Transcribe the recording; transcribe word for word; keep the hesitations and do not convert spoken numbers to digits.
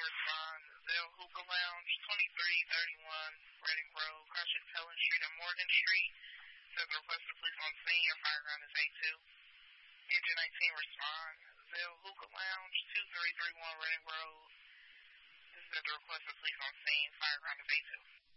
respond. Zell Hookah Lounge, twenty-three thirty-one Reading Road, Crushes Helen Street and Morgan Street. Says the request of police on scene. Your fire ground is A two. Engine nineteen respond. Zell Hookah Lounge, two three three one Reading Road. This is at the request of police on scene. Fire ground is A two.